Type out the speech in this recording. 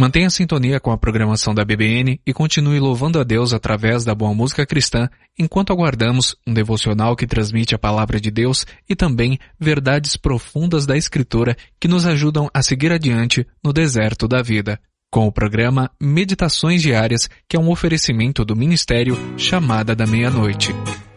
Mantenha a sintonia com a programação da BBN e continue louvando a Deus através da boa música cristã, enquanto aguardamos um devocional que transmite a palavra de Deus e também verdades profundas da Escritura que nos ajudam a seguir adiante no deserto da vida. Com o programa Meditações Diárias, que é um oferecimento do Ministério Chamada da Meia-Noite.